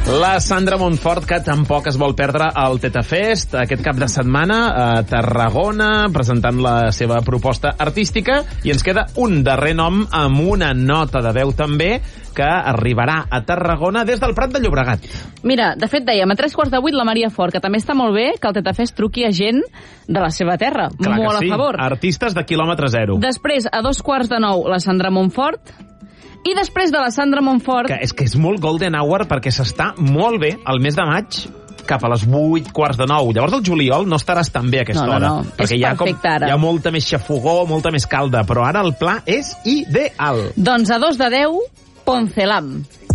La Sandra Montfort, que tampoc es vol perdre el Tetafest aquest cap de setmana a Tarragona, presentant la seva proposta artística, i ens queda un darrer nom amb una nota de veu també, que arribarà a Tarragona des del Prat de Llobregat. Mira, de fet dèiem, a 7:45 la Maria Fort, que també està molt bé que el Tetafest truqui a gent de la seva terra. Clar molt que sí. A favor. Artistes de quilòmetre zero. Després, a 8:45, la Sandra Montfort. I després de la Sandra Montfort... Que és molt golden hour perquè s'està molt bé el mes de maig cap a les 8:45. Llavors el juliol no estaràs tan bé a aquesta hora. No. Perquè És perfecte ara. Hi ha molta més xafogó, molta més calda, però ara el pla és ideal. Doncs a 2:10, Poncelam.